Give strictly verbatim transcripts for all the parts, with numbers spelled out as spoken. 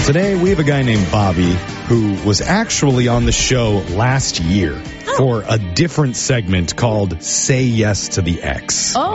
Today, we have a guy named Bobby who was actually on the show last year oh. for a different segment called Say Yes to the Ex. Oh,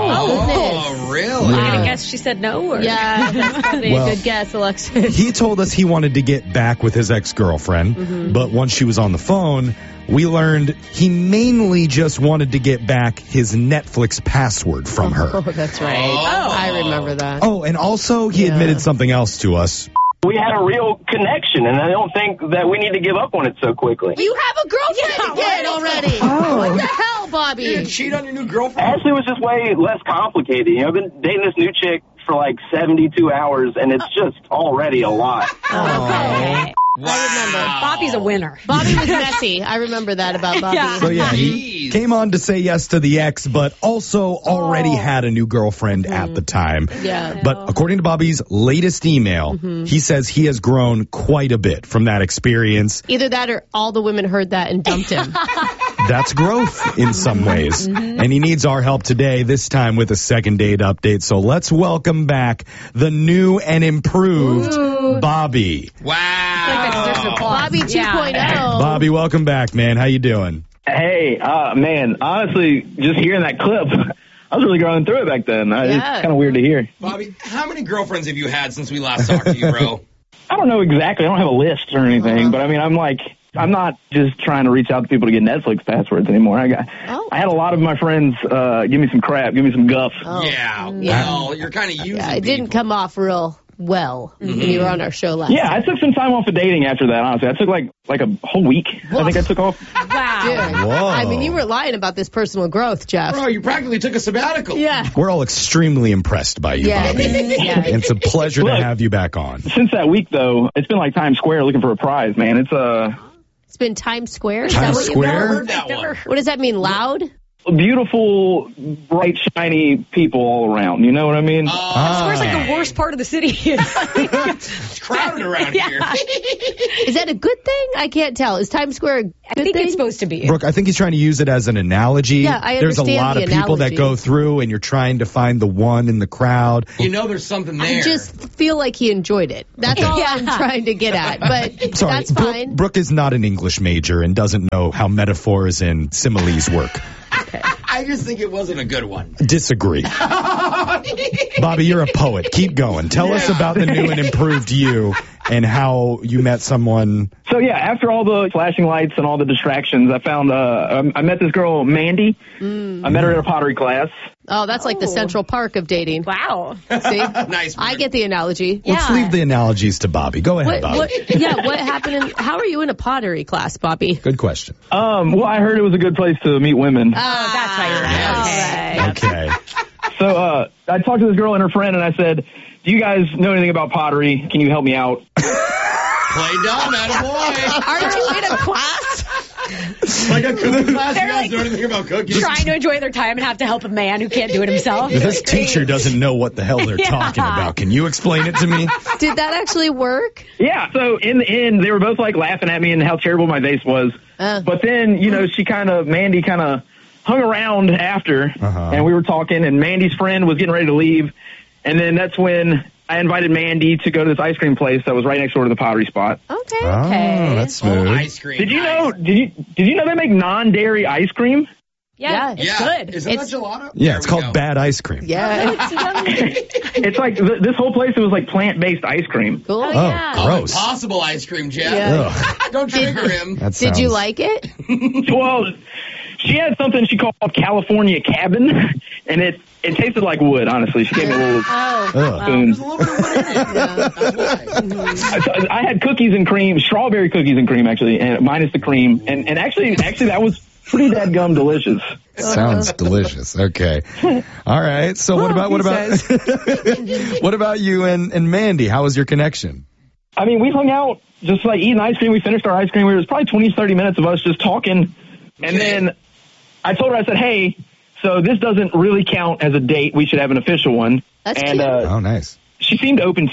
oh really? Yeah. I guess she said no? Or? Yeah, that's probably well, a good guess, Alexis. He told us he wanted to get back with his ex-girlfriend, mm-hmm. but once she was on the phone, we learned he mainly just wanted to get back his Netflix password from her. Oh, that's right. Oh. I remember that. Oh, and also he yeah. admitted something else to us. We had a real connection, and I don't think that we need to give up on it so quickly. You have a girlfriend yeah, again already. Oh. What the hell, Bobby? You didn't cheat on your new girlfriend? Ashley was just way less complicated. You know, I've been dating this new chick for like seventy-two hours, and it's just already a lot. Oh, okay. Wow. I remember. Bobby's a winner. Bobby was messy. I remember that about Bobby. Yeah. So, yeah, he came on to say yes to the ex, but also already oh. had a new girlfriend mm. at the time. Yeah. But according to Bobby's latest email, mm-hmm. he says he has grown quite a bit from that experience. Either that or all the women heard that and dumped him. That's growth in some ways. Mm-hmm. And he needs our help today, this time with a second date update. So let's welcome back the new and improved Ooh. Bobby. Wow. Bobby two point oh. Yeah. Bobby, welcome back, man. How you doing? Hey, uh, man, honestly, just hearing that clip, I was really going through it back then. Yeah. It's kind of weird to hear. Bobby, how many girlfriends have you had since we last talked to you, bro? I don't know exactly. I don't have a list or anything, uh-huh. but I mean, I'm like... I'm not just trying to reach out to people to get Netflix passwords anymore. I got, oh. I had a lot of my friends uh, give me some crap, give me some guff. Oh. Yeah, well, you're kind of using yeah, It people. didn't come off real well mm-hmm. when you were on our show last Yeah, time. I took some time off of dating after that, honestly. I took like like a whole week. Whoa. I think I took off. Wow. Dude. Whoa. I mean, you were lying about this personal growth, Jeff. Bro, you practically took a sabbatical. Yeah. We're all extremely impressed by you, yeah. Bobby. yeah. It's a pleasure Look, to have you back on. Since that week, though, it's been like Times Square looking for a prize, man. It's uh, It's been Times Square? Is Times that what Square? Heard that one. What does that mean, loud? Beautiful, bright, shiny people all around. You know what I mean? Uh, Times Square's like the worst part of the city. It's crowded around yeah. here. Is that a good thing? I can't tell. Is Times Square a good I think thing? it's supposed to be. Brooke, I think he's trying to use it as an analogy. Yeah, I There's a understand lot the of people analogy. that go through, and you're trying to find the one in the crowd. You know there's something there. I just feel like he enjoyed it. That's all Yeah. I'm trying to get at. But Sorry, that's Brooke, fine. Brooke is not an English major and doesn't know how metaphors and similes work. Okay. I just think it wasn't a good one. Disagree. Bobby, you're a poet. Keep going. Tell Yeah. us about the new and improved you and how you met someone. So, yeah, after all the flashing lights and all the distractions, I found, uh, I met this girl, Mandy. Mm. I met her at a pottery class. Oh, that's like the Central Park of dating. Wow. See? Nice. I get the analogy. Let's Yeah. leave the analogies to Bobby. Go ahead, What, Bobby. what, yeah, what happened? In, how are you in a pottery class, Bobby? Good question. Um, well, I heard it was a good place to meet women. Oh, that's why you're Yes. okay. Okay. So uh, I talked to this girl and her friend, and I said, do you guys know anything about pottery? Can you help me out? Play dumb, attaboy. Aren't you in a class? Like a cooking class? You They're guys like know anything about cooking? Trying to enjoy their time and have to help a man who can't do it himself. This teacher doesn't know what the hell they're Yeah. talking about. Can you explain it to me? Did that actually work? Yeah, so in the end, they were both like laughing at me and how terrible my vase was. Uh. But then, you know, she kind of, Mandy kind of hung around after, Uh-huh. and we were talking, and Mandy's friend was getting ready to leave. And then that's when I invited Mandy to go to this ice cream place that was right next door to the pottery spot. Okay. Oh, okay. that's Oh, smooth. ice cream. Did you Nice. know? Did you did you know they make non-dairy ice cream? Yeah, Yeah. it's Yeah. good. Isn't It's- that gelato? Yeah, There it's we called go. bad ice cream. Yeah. It's like th- this whole place. It was like plant-based ice cream. Cool. Oh, Oh, yeah. Oh, gross. impossible ice cream, Jeff. Yeah. Ugh, Don't trigger him. that Did you sounds- like it? Well, she had something she called California Cabin, and it it tasted like wood. Honestly, she gave me a little Oh. Ugh. spoon. There's a little bit of wood in it. That's why. I, I had cookies and cream, strawberry cookies and cream, actually, and minus the cream. And, and actually, actually, that was pretty dadgum delicious. Sounds delicious. Okay. All right. So what about what about what about you and, and Mandy? How was your connection? I mean, we hung out just like eating ice cream. We finished our ice cream. It was probably twenty, thirty minutes of us just talking. And Okay. then I told her, I said, hey, so this doesn't really count as a date. We should have an official one. That's and cute. uh, Oh, nice. she seemed open to it.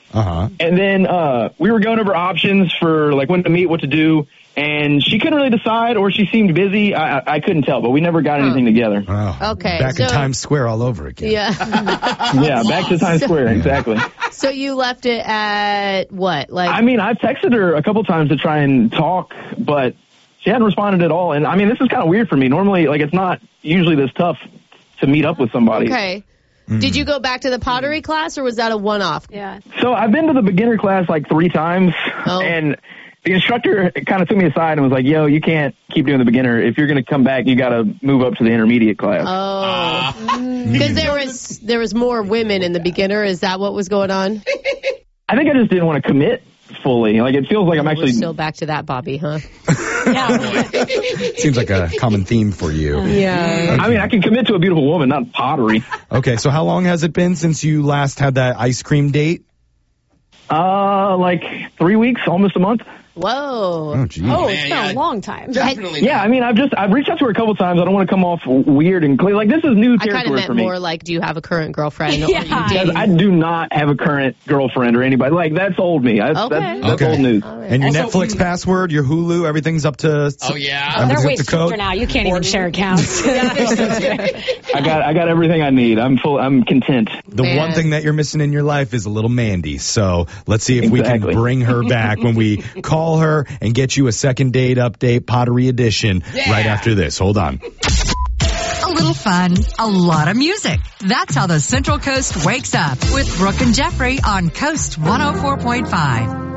Uh-huh. And then uh, we were going over options for like when to meet, what to do. And she couldn't really decide, or she seemed busy. I, I, I couldn't tell, but we never got anything huh. together. Oh, okay. Back so, in Times Square all over again. Yeah. yeah, back to Times Square, exactly. So you left it at what? Like, I mean, I've texted her a couple times to try and talk, but she hadn't responded at all. And I mean, this is kind of weird for me. Normally, like, it's not usually this tough to meet up with somebody. Okay. Mm. Did you go back to the pottery class, or was that a one-off? Yeah. So I've been to the beginner class like three times, oh. and the instructor kind of took me aside and was like, yo, you can't keep doing the beginner. If you're going to come back, you got to move up to the intermediate class. Oh. Because there was there was more women in the beginner. Is that what was going on? I think I just didn't want to commit fully. Like, it feels like I'm We're actually... still back to that, Bobby, huh? Yeah. Seems like a common theme for you. Yeah. I mean, I can commit to a beautiful woman, not pottery. Okay, so how long has it been since you last had that ice cream date? Uh, like three weeks, almost a month. Whoa. Oh, geez. Oh, Man, it's been yeah, a long time. Definitely. Yeah, I mean, I've just I've reached out to her a couple times. I don't want to come off weird and clear. Like, this is new I kind of territory meant for me. more like, do you have a current girlfriend? Or Yeah. are you dating? I do not have a current girlfriend or anybody. Like, that's old me. That's, Okay. that's, that's Okay. old news. All right. And your Also- Netflix password, your Hulu, everything's up to... Oh, yeah. Oh, they're everything's way up to stricter code? now. You can't even share accounts. I got I got everything I need. I'm full. I'm content. The Man. one thing that you're missing in your life is a little Mandy. So let's see if we Exactly. can bring her back when we call her and get you a second date update, Pottery Edition, Yeah. right after this. Hold on. A little fun, a lot of music. That's how the Central Coast wakes up with Brooke and Jeffrey on Coast one oh four point five.